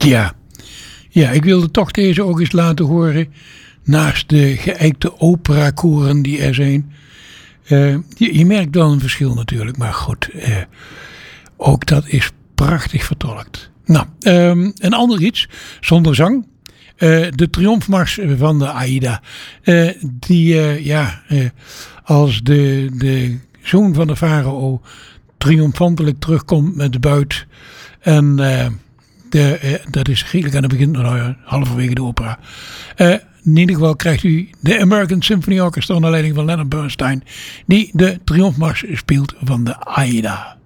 Ja, ik wilde toch deze ook eens laten horen. Naast de geëikte operakoren die er zijn. Je merkt wel een verschil natuurlijk. Maar goed, ook dat is prachtig vertolkt. Nou, een ander iets, zonder zang. De triomfmars van de AIDA. Als de zoon van de farao triomfantelijk terugkomt met de buit. En dat is redelijk aan het begin, halverwege de opera. In ieder geval krijgt u de American Symphony Orchestra onder leiding van Leonard Bernstein. Die de triomfmars speelt van de AIDA.